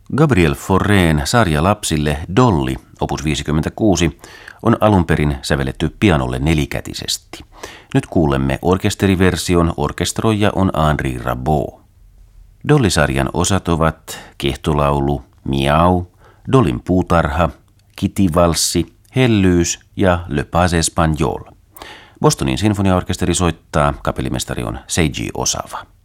Gabriel Faurén sarja lapsille Dolly, opus 56, on alun perin sävelletty pianolle nelikätisesti. Nyt kuulemme orkesteriversion, orkestroija on Henri Rabaud. Dolly-sarjan osat ovat kehtolaulu, Miau, Dollyn puutarha, Kitty-valssi, Hellyys ja Le Pas Espagnol. Bostonin sinfoniaorkesteri soittaa, kapellimestari on Seiji Osawa.